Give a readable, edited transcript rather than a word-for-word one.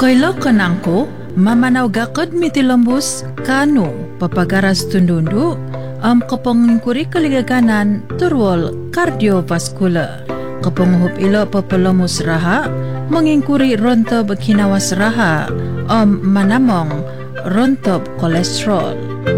Kaila kanangko, mamanaw gakad mitilambus kano papagaras tundundu kapangingkuri kaligaganan turwal cardiovascular. Kapanguhup ilo papalamus raha, mangingkuri rontob kinawas raha manamong rontob kolesterol.